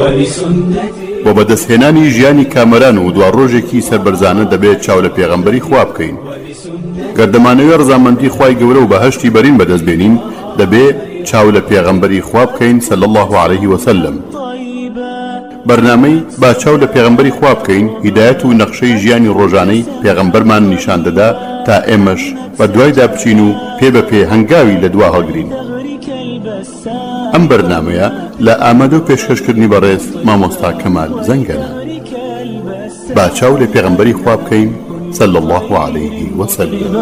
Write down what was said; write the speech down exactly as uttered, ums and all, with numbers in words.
بۆ بەدەستهێنانی ژیانی کامەران و دوا ڕۆژێکی سەربەرزانە دەبێت چاو لە پێغەمبەری خوا بکەین. گەردەمانەوێ ڕزامەندی خوای گەورە و بەهەشتی بەرین بەدەستبێنین دەبێت چاو لە پێغەمبەری خوا بکەین صلی الله عليه وسلم. بەرنامەی با چاو لە پێغەمبەری خوا بکەین هیدایەت و نەخشەی ژیانی ڕۆژانەی پێغەمبەرمان نیشان دەدا تا ئێمەش بە دوایدا بچین و پێ بە پێ هەنگاوی لە دوا هەڵگرین. ئەم بەرنامەیە لە ئامادە و پێشکەشکردنی بەڕێز مامۆستا کەمال زەنگەنە. با چاو لە پێغەمبەری خوا بکەین صلی الله عليه وسلم.